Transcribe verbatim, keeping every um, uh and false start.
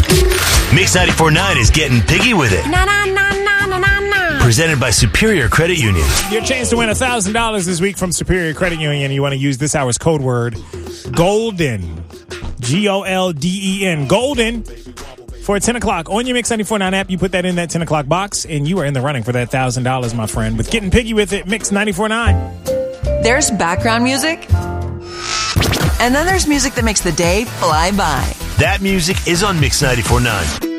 Mix ninety-four point nine is getting piggy with it. Na na na na na na na. Presented by Superior Credit Union. Your chance to win one thousand dollars this week from Superior Credit Union. You want to use this hour's code word, GOLDEN. G O L D E N. Golden. For ten o'clock on your Mix ninety-four point nine app, you put that in that ten o'clock box, and you are in the running for that one thousand dollars, my friend. With Getting Piggy with it, Mix ninety-four point nine. There's background music, and then there's music that makes the day fly by. That music is on Mix ninety-four point nine.